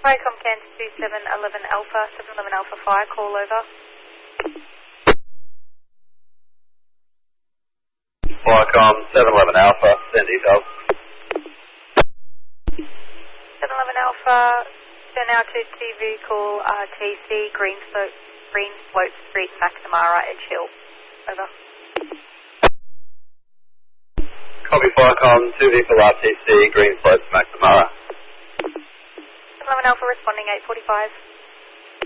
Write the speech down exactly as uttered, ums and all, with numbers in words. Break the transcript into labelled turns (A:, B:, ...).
A: Hi, Comcast two seven one one Alpha, seven one one Alpha Fire, call over.
B: Firecom seven one one Alpha, send details.
A: seven one one Alpha, send out to T vehicle R T C, Green Slope, Green Slope Street, McNamara, Edge Hill. Over.
B: Copy Firecom, two vehicle R T C, Green Slopes, McNamara.
A: seven one one Alpha responding eight forty-five.